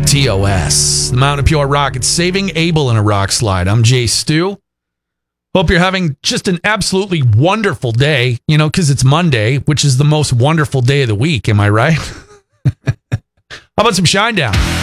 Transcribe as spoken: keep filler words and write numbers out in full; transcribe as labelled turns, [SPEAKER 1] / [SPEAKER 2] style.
[SPEAKER 1] T O S, the Mountain of Pure Rockets, saving Abel in a rock slide. I'm Jay Stu. Hope you're having just an absolutely wonderful day, you know, because it's Monday, which is the most wonderful day of the week. Am I right? How about some Shinedown?